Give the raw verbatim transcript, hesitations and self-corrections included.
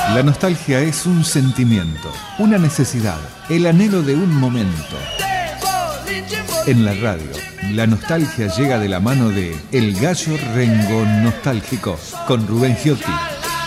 La nostalgia es un sentimiento, una necesidad, el anhelo de un momento. En la radio, la nostalgia llega de la mano de El Gallo Rengo Nostálgico con Rubén Giotti.